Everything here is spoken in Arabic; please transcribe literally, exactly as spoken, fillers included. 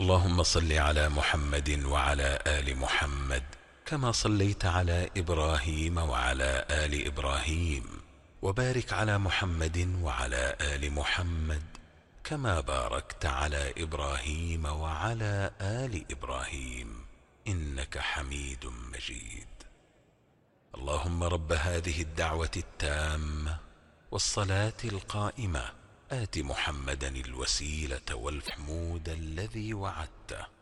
اللهم صل على محمد وعلى آل محمد كما صليت على إبراهيم وعلى آل إبراهيم، وبارك على محمد وعلى آل محمد كما باركت على إبراهيم وعلى آل إبراهيم إنك حميد مجيد. اللهم رب هذه الدعوة التامة والصلاة القائمة آت محمدا الوسيلة والمحمود الذي وعدته